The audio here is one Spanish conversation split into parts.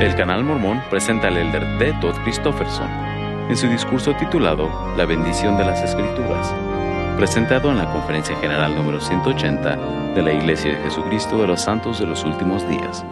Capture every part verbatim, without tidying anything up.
El Canal Mormón presenta al elder D. Todd Christofferson en su discurso titulado La bendición de las Escrituras, presentado en la Conferencia General número ciento ochenta de la Iglesia de Jesucristo de los Santos de los Últimos Días.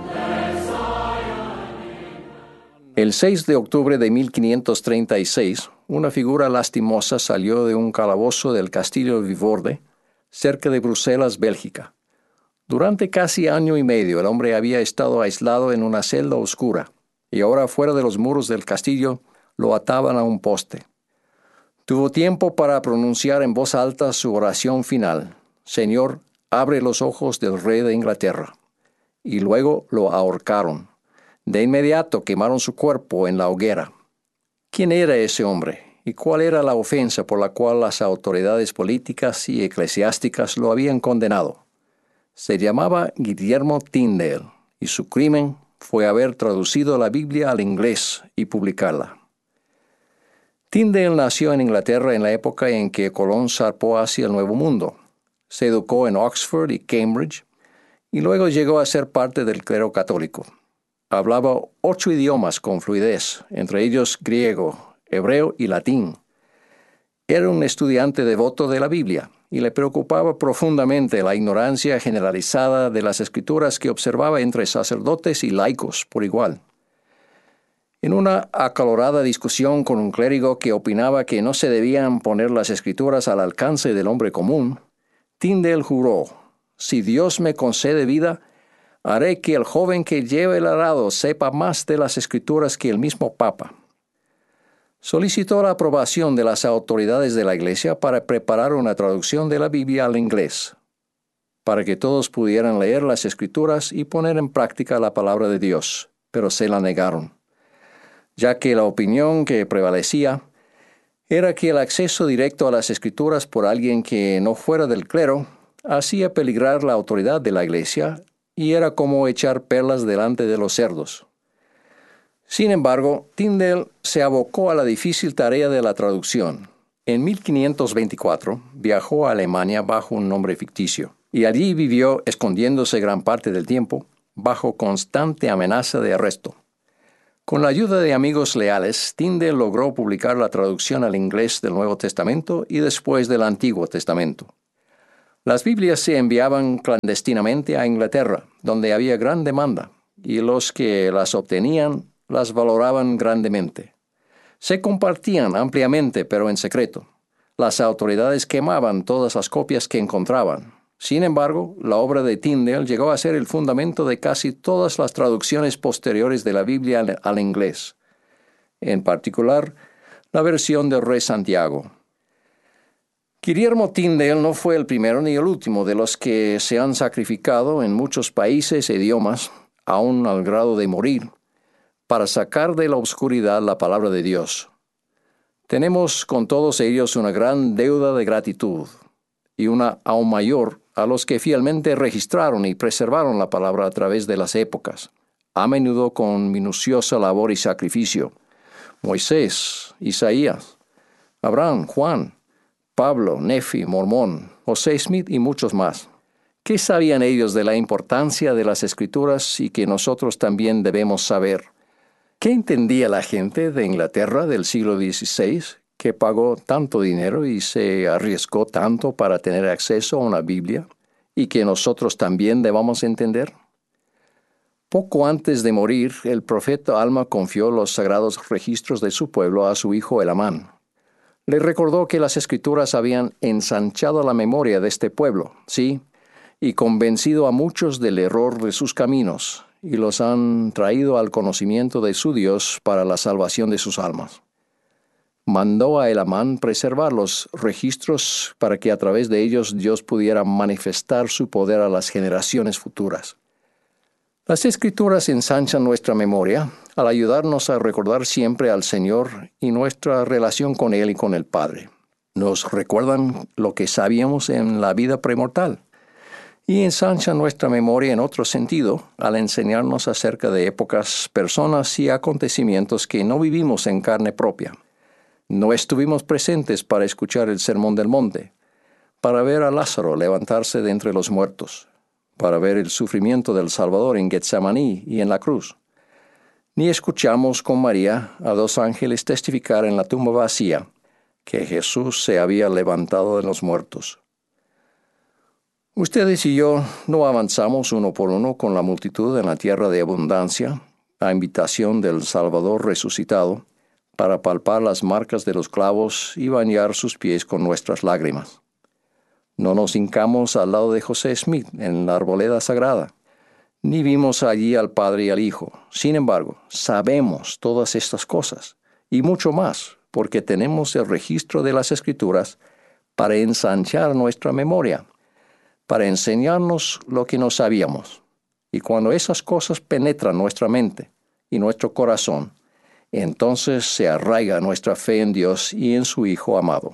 El seis de octubre de mil quinientos treinta y seis, una figura lastimosa salió de un calabozo del castillo Vilvoorde, cerca de Bruselas, Bélgica. Durante casi año y medio el hombre había estado aislado en una celda oscura, y ahora fuera de los muros del castillo lo ataban a un poste. Tuvo tiempo para pronunciar en voz alta su oración final: Señor, abre los ojos del rey de Inglaterra. Y luego lo ahorcaron. De inmediato quemaron su cuerpo en la hoguera. ¿Quién era ese hombre? ¿Y cuál era la ofensa por la cual las autoridades políticas y eclesiásticas lo habían condenado? Se llamaba Guillermo Tyndale, y su crimen fue haber traducido la Biblia al inglés y publicarla. Tyndale nació en Inglaterra en la época en que Colón zarpó hacia el Nuevo Mundo. Se educó en Oxford y Cambridge, y luego llegó a ser parte del clero católico. Hablaba ocho idiomas con fluidez, entre ellos griego, hebreo y latín. Era un estudiante devoto de la Biblia, y le preocupaba profundamente la ignorancia generalizada de las Escrituras que observaba entre sacerdotes y laicos por igual. En una acalorada discusión con un clérigo que opinaba que no se debían poner las Escrituras al alcance del hombre común, Tyndale juró: si Dios me concede vida, haré que el joven que lleve el arado sepa más de las Escrituras que el mismo Papa. Solicitó la aprobación de las autoridades de la Iglesia para preparar una traducción de la Biblia al inglés, para que todos pudieran leer las Escrituras y poner en práctica la palabra de Dios, pero se la negaron, ya que la opinión que prevalecía era que el acceso directo a las Escrituras por alguien que no fuera del clero hacía peligrar la autoridad de la Iglesia y era como echar perlas delante de los cerdos. Sin embargo, Tyndale se abocó a la difícil tarea de la traducción. En mil quinientos veinticuatro viajó a Alemania bajo un nombre ficticio, y allí vivió escondiéndose gran parte del tiempo, bajo constante amenaza de arresto. Con la ayuda de amigos leales, Tyndale logró publicar la traducción al inglés del Nuevo Testamento y después del Antiguo Testamento. Las Biblias se enviaban clandestinamente a Inglaterra, donde había gran demanda, y los que las obtenían las valoraban grandemente. Se compartían ampliamente, pero en secreto. Las autoridades quemaban todas las copias que encontraban. Sin embargo, la obra de Tyndale llegó a ser el fundamento de casi todas las traducciones posteriores de la Biblia al, al inglés, en particular la versión del Rey Santiago. Guillermo Tyndale no fue el primero ni el último de los que se han sacrificado en muchos países e idiomas, aún al grado de morir, para sacar de la oscuridad la palabra de Dios. Tenemos con todos ellos una gran deuda de gratitud, y una aún mayor a los que fielmente registraron y preservaron la palabra a través de las épocas, a menudo con minuciosa labor y sacrificio: Moisés, Isaías, Abraham, Juan, Pablo, Nefi, Mormón, José Smith y muchos más. ¿Qué sabían ellos de la importancia de las Escrituras y que nosotros también debemos saber? ¿Qué entendía la gente de Inglaterra del siglo dieciséis, que pagó tanto dinero y se arriesgó tanto para tener acceso a una Biblia, y que nosotros también debamos entender? Poco antes de morir, el profeta Alma confió los sagrados registros de su pueblo a su hijo Elamán. Le recordó que las Escrituras habían ensanchado la memoria de este pueblo, sí, y convencido a muchos del error de sus caminos, y los han traído al conocimiento de su Dios para la salvación de sus almas. Mandó a Elamán preservar los registros para que a través de ellos Dios pudiera manifestar su poder a las generaciones futuras. Las Escrituras ensanchan nuestra memoria al ayudarnos a recordar siempre al Señor y nuestra relación con Él y con el Padre. Nos recuerdan lo que sabíamos en la vida premortal, y ensanchan nuestra memoria en otro sentido al enseñarnos acerca de épocas, personas y acontecimientos que no vivimos en carne propia. No estuvimos presentes para escuchar el Sermón del Monte, para ver a Lázaro levantarse de entre los muertos, para ver el sufrimiento del Salvador en Getsemaní y en la cruz. ni escuchamos con María a dos ángeles testificar en la tumba vacía que Jesús se había levantado de los muertos. Ustedes y yo no avanzamos uno por uno con la multitud en la tierra de abundancia, a invitación del Salvador resucitado, para palpar las marcas de los clavos y bañar sus pies con nuestras lágrimas. No nos hincamos al lado de José Smith en la arboleda sagrada, ni vimos allí al Padre y al Hijo. Sin embargo, sabemos todas estas cosas, y mucho más, porque tenemos el registro de las Escrituras para ensanchar nuestra memoria, para enseñarnos lo que no sabíamos. Y cuando esas cosas penetran nuestra mente y nuestro corazón, entonces se arraiga nuestra fe en Dios y en su Hijo amado.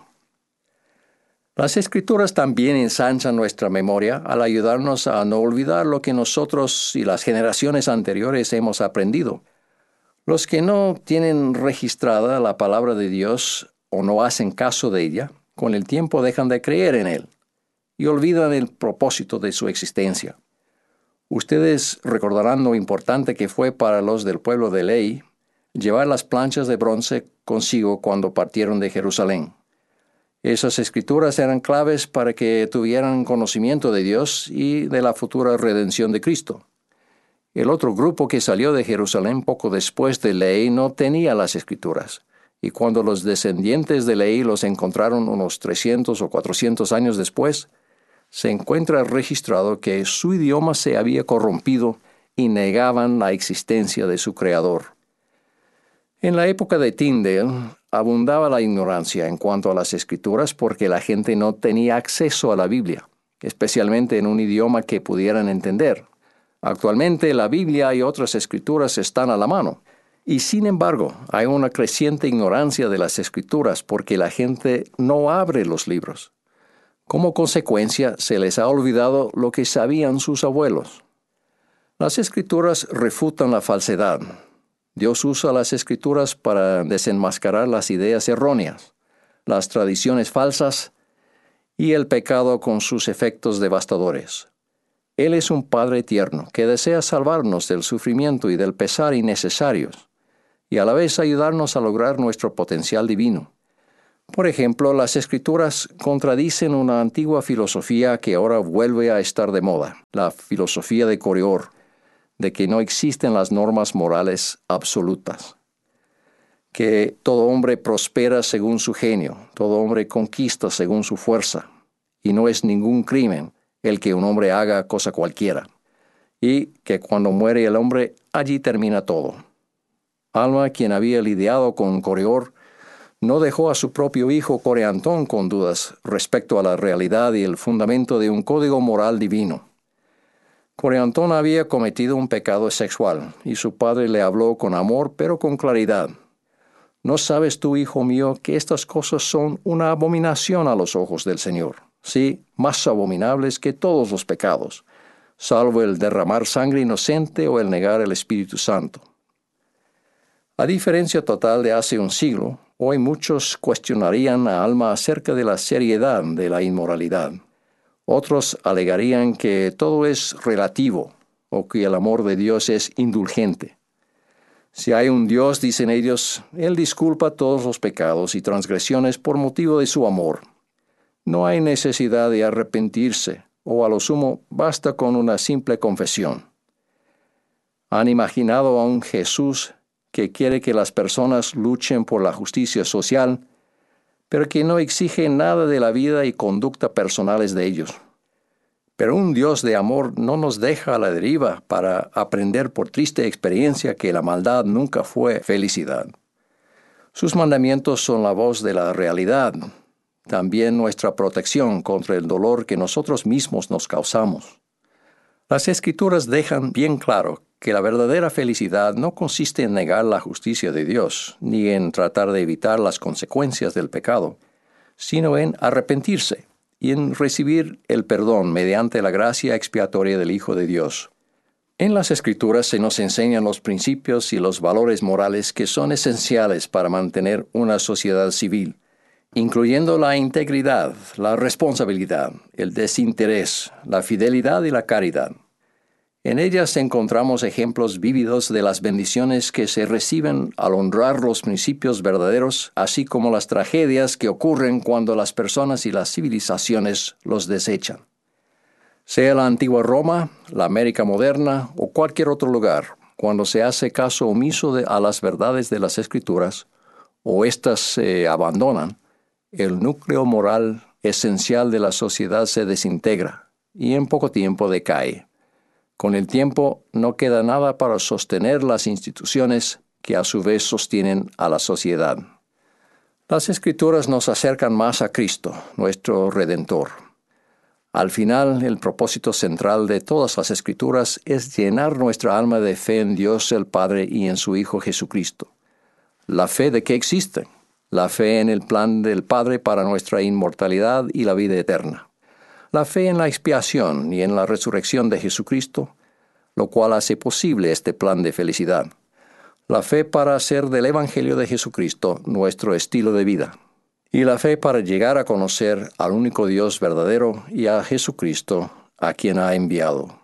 Las Escrituras también ensanchan nuestra memoria al ayudarnos a no olvidar lo que nosotros y las generaciones anteriores hemos aprendido. Los que no tienen registrada la palabra de Dios o no hacen caso de ella, con el tiempo dejan de creer en Él y olvidan el propósito de su existencia. Ustedes recordarán lo importante que fue para los del pueblo de ley llevar las planchas de bronce consigo cuando partieron de Jerusalén. Esas escrituras eran claves para que tuvieran conocimiento de Dios y de la futura redención de Cristo. El otro grupo que salió de Jerusalén poco después de Lehi no tenía las escrituras, y cuando los descendientes de Lehi los encontraron unos trescientos o cuatrocientos años después, se encuentra registrado que su idioma se había corrompido y negaban la existencia de su Creador. En la época de Tyndale abundaba la ignorancia en cuanto a las Escrituras porque la gente no tenía acceso a la Biblia, especialmente en un idioma que pudieran entender. Actualmente la Biblia y otras Escrituras están a la mano, y sin embargo hay una creciente ignorancia de las Escrituras porque la gente no abre los libros. Como consecuencia, se les ha olvidado lo que sabían sus abuelos. Las Escrituras refutan la falsedad. Dios usa las Escrituras para desenmascarar las ideas erróneas, las tradiciones falsas y el pecado con sus efectos devastadores. Él es un Padre tierno que desea salvarnos del sufrimiento y del pesar innecesarios, y a la vez ayudarnos a lograr nuestro potencial divino. Por ejemplo, las Escrituras contradicen una antigua filosofía que ahora vuelve a estar de moda, la filosofía de Coriol, de que no existen las normas morales absolutas, que todo hombre prospera según su genio, todo hombre conquista según su fuerza, y no es ningún crimen el que un hombre haga cosa cualquiera, y que cuando muere el hombre, allí termina todo. Alma, quien había lidiado con Coriol, no dejó a su propio hijo Coreantón con dudas respecto a la realidad y el fundamento de un código moral divino. Coreantón había cometido un pecado sexual, y su padre le habló con amor, pero con claridad. ¿No sabes tú, hijo mío, que estas cosas son una abominación a los ojos del Señor? Sí, más abominables que todos los pecados, salvo el derramar sangre inocente o el negar el Espíritu Santo. A diferencia total de hace un siglo, hoy muchos cuestionarían a Alma acerca de la seriedad de la inmoralidad. Otros alegarían que todo es relativo o que el amor de Dios es indulgente. Si hay un Dios, dicen ellos, Él disculpa todos los pecados y transgresiones por motivo de su amor. No hay necesidad de arrepentirse, o a lo sumo basta con una simple confesión. ¿Han imaginado a un Jesús que quiere que las personas luchen por la justicia social, pero que no exige nada de la vida y conducta personales de ellos? Pero un Dios de amor no nos deja a la deriva para aprender por triste experiencia que la maldad nunca fue felicidad. Sus mandamientos son la voz de la realidad, también nuestra protección contra el dolor que nosotros mismos nos causamos. Las Escrituras dejan bien claro que la verdadera felicidad no consiste en negar la justicia de Dios, ni en tratar de evitar las consecuencias del pecado, sino en arrepentirse y en recibir el perdón mediante la gracia expiatoria del Hijo de Dios. En las Escrituras se nos enseñan los principios y los valores morales que son esenciales para mantener una sociedad civil, incluyendo la integridad, la responsabilidad, el desinterés, la fidelidad y la caridad. En ellas encontramos ejemplos vívidos de las bendiciones que se reciben al honrar los principios verdaderos, así como las tragedias que ocurren cuando las personas y las civilizaciones los desechan. Sea la antigua Roma, la América moderna o cualquier otro lugar, cuando se hace caso omiso de, a las verdades de las Escrituras, o éstas se abandonan, el núcleo moral esencial de la sociedad se desintegra y en poco tiempo decae. Con el tiempo no queda nada para sostener las instituciones que a su vez sostienen a la sociedad. Las Escrituras nos acercan más a Cristo, nuestro Redentor. Al final, el propósito central de todas las Escrituras es llenar nuestra alma de fe en Dios el Padre y en su Hijo Jesucristo. La fe de que existen, la fe en el plan del Padre para nuestra inmortalidad y la vida eterna. La fe en la expiación y en la resurrección de Jesucristo, lo cual hace posible este plan de felicidad. La fe para hacer del Evangelio de Jesucristo nuestro estilo de vida. Y la fe para llegar a conocer al único Dios verdadero y a Jesucristo, a quien ha enviado.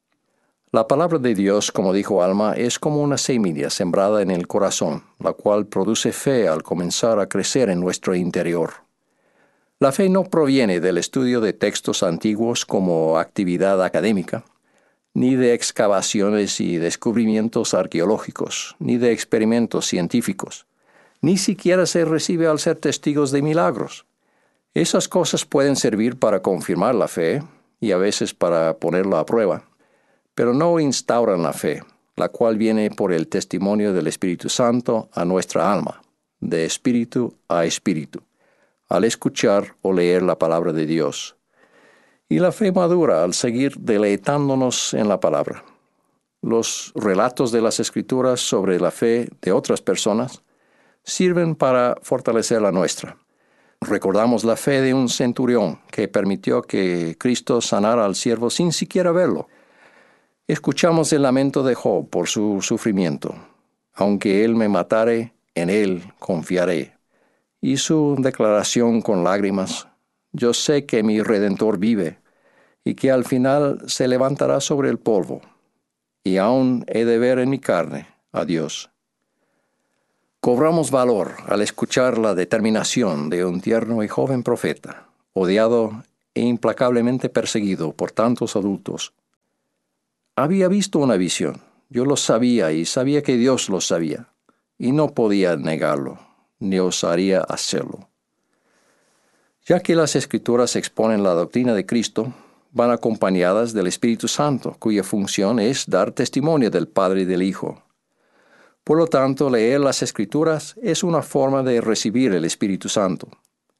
La palabra de Dios, como dijo Alma, es como una semilla sembrada en el corazón, la cual produce fe al comenzar a crecer en nuestro interior. La fe no proviene del estudio de textos antiguos como actividad académica, ni de excavaciones y descubrimientos arqueológicos, ni de experimentos científicos. Ni siquiera se recibe al ser testigos de milagros. Esas cosas pueden servir para confirmar la fe y a veces para ponerla a prueba, pero no instauran la fe, la cual viene por el testimonio del Espíritu Santo a nuestra alma, de espíritu a espíritu, al escuchar o leer la palabra de Dios. Y la fe madura al seguir deleitándonos en la palabra. Los relatos de las Escrituras sobre la fe de otras personas sirven para fortalecer la nuestra. Recordamos la fe de un centurión que permitió que Cristo sanara al siervo sin siquiera verlo. Escuchamos el lamento de Job por su sufrimiento. Aunque él me matare, en él confiaré. Y su declaración con lágrimas: yo sé que mi Redentor vive, y que al final se levantará sobre el polvo, y aún he de ver en mi carne a Dios. Cobramos valor al escuchar la determinación de un tierno y joven profeta, odiado e implacablemente perseguido por tantos adultos. Había visto una visión, yo lo sabía y sabía que Dios lo sabía, y no podía negarlo, ni osaría hacerlo. Ya que las Escrituras exponen la doctrina de Cristo, van acompañadas del Espíritu Santo, cuya función es dar testimonio del Padre y del Hijo. Por lo tanto, leer las Escrituras es una forma de recibir el Espíritu Santo.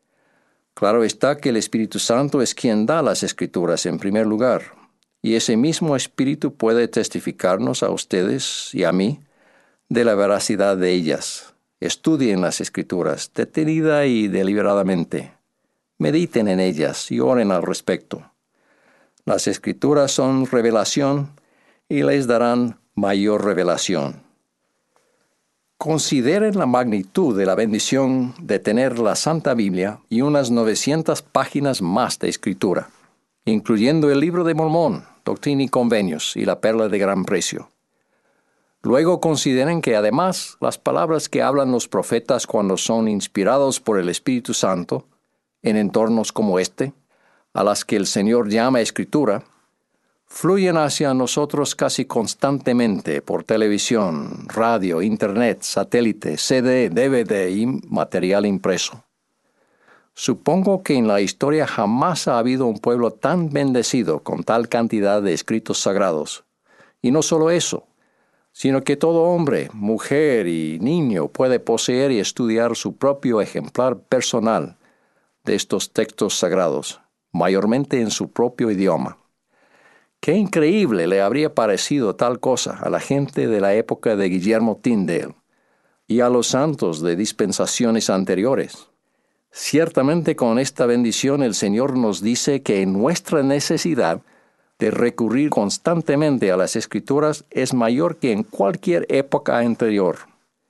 Claro está que el Espíritu Santo es quien da las Escrituras en primer lugar, y ese mismo Espíritu puede testificarnos a ustedes y a mí de la veracidad de ellas. Estudien las Escrituras detenida y deliberadamente. Mediten en ellas y oren al respecto. Las Escrituras son revelación y les darán mayor revelación. Consideren la magnitud de la bendición de tener la Santa Biblia y unas novecientas páginas más de escritura, incluyendo el Libro de Mormón, Doctrina y Convenios y la Perla de Gran Precio. Luego consideren que además las palabras que hablan los profetas cuando son inspirados por el Espíritu Santo, en entornos como este, a las que el Señor llama Escritura, fluyen hacia nosotros casi constantemente por televisión, radio, internet, satélite, C D, D V D y material impreso. Supongo que en la historia jamás ha habido un pueblo tan bendecido con tal cantidad de escritos sagrados. Y no solo eso, sino que todo hombre, mujer y niño puede poseer y estudiar su propio ejemplar personal de estos textos sagrados, mayormente en su propio idioma. Qué increíble le habría parecido tal cosa a la gente de la época de Guillermo Tyndale y a los santos de dispensaciones anteriores. Ciertamente con esta bendición el Señor nos dice que nuestra necesidad de recurrir constantemente a las Escrituras es mayor que en cualquier época anterior.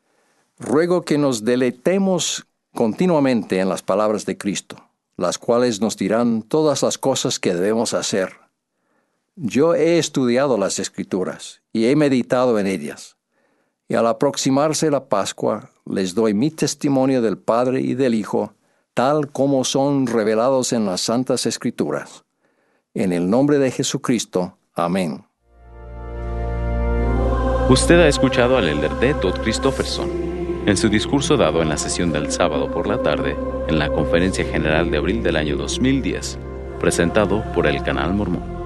Ruego que nos deleitemos continuamente en las palabras de Cristo, las cuales nos dirán todas las cosas que debemos hacer. Yo he estudiado las Escrituras y he meditado en ellas. Y al aproximarse la Pascua, les doy mi testimonio del Padre y del Hijo, tal como son revelados en las Santas Escrituras. En el nombre de Jesucristo. Amén. Usted ha escuchado al elder D. Todd Christofferson en su discurso dado en la sesión del sábado por la tarde en la Conferencia General de abril del año dos mil diez, presentado por el Canal Mormón.